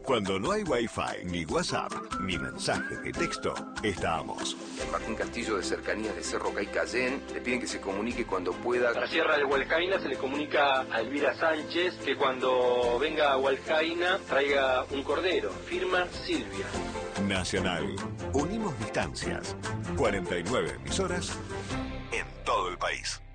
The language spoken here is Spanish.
Cuando no hay Wi-Fi, ni WhatsApp, ni mensajes de texto, estamos. Martín Castillo de Cercanías de Cerro Caicayén le piden que se comunique cuando pueda. A la Sierra de Hualcaina se le comunica a Elvira Sánchez que cuando venga a Hualcaina traiga un cordero. Firma Silvia. Nacional. Unimos distancias. 49 emisoras en todo el país.